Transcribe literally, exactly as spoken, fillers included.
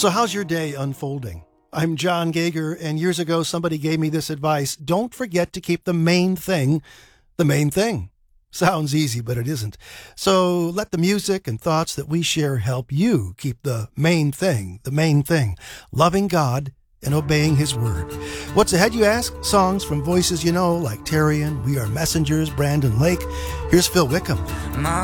So how's your day unfolding? I'm John Gager, and years ago somebody gave me this advice: don't forget to keep the main thing the main thing. Sounds easy, but it isn't. So let the music and thoughts that we share help you keep the main thing the main thing, loving God and obeying His Word. What's ahead, you ask? Songs from voices you know, like Terrian, We Are Messengers, Brandon Lake. Here's Phil Wickham.